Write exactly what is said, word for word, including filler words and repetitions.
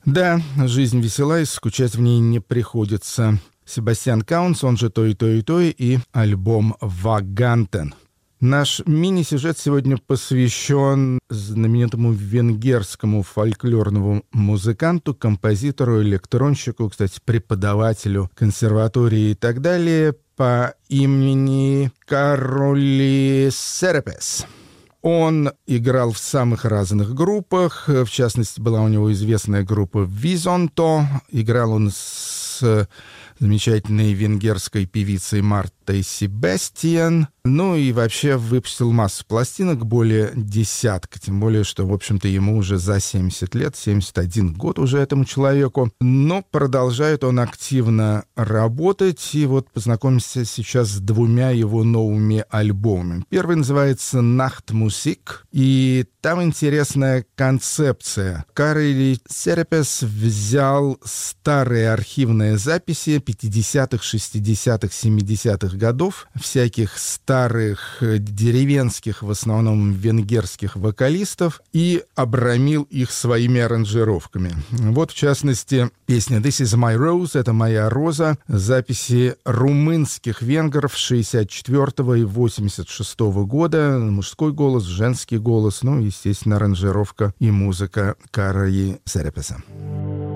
Да, жизнь весела, и скучать в ней не приходится. Себастьян Каунс, он же «То и то и то», и альбом «Вагантен». Наш мини-сюжет сегодня посвящен знаменитому венгерскому фольклорному музыканту, композитору, электронщику, кстати, преподавателю консерватории и так далее, по имени Кароли Серепес. Он играл в самых разных группах, в частности, была у него известная группа «Визонто». Играл он с замечательной венгерской певицей Мартой Себастьян. Ну и вообще выпустил массу пластинок, более десятка. Тем более, что, в общем-то, ему уже за семьдесят лет, семьдесят один год уже этому человеку. Но продолжает он активно работать. И вот познакомимся сейчас с двумя его новыми альбомами. Первый называется «Nachtmusik». И там интересная концепция. Кароли Серепес взял старые архивные записи пятидесятых, шестидесятых, семидесятых годов, всяких старых деревенских, в основном венгерских вокалистов, и обрамил их своими аранжировками. Вот, в частности, песня «This is my rose», «Это моя роза», записи румынских венгров шестьдесят четвёртого и восемьдесят шестого года, мужской голос, женский голос, ну, естественно, аранжировка и музыка Кароли Серепеса.